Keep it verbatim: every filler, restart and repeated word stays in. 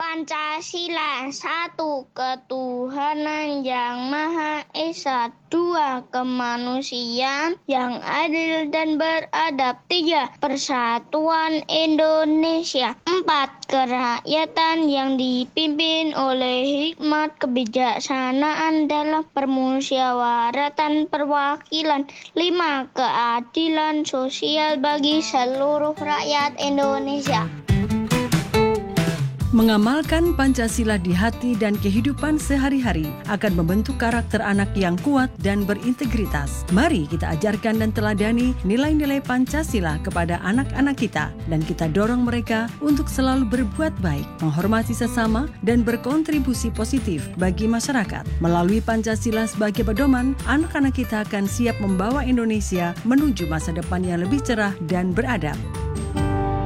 Pancasila, satu, ketuhanan yang Maha Esa, dua, kemanusiaan yang adil dan beradab, tiga, persatuan Indonesia, empat, kerakyatan yang dipimpin oleh hikmat kebijaksanaan dalam permusyawaratan perwakilan, lima, keadilan sosial bagi seluruh rakyat Indonesia. Mengamalkan Pancasila di hati dan kehidupan sehari-hari akan membentuk karakter anak yang kuat dan berintegritas. Mari kita ajarkan dan teladani nilai-nilai Pancasila kepada anak-anak kita dan kita dorong mereka untuk selalu berbuat baik, menghormati sesama, dan berkontribusi positif bagi masyarakat. Melalui Pancasila sebagai pedoman, anak-anak kita akan siap membawa Indonesia menuju masa depan yang lebih cerah dan beradab.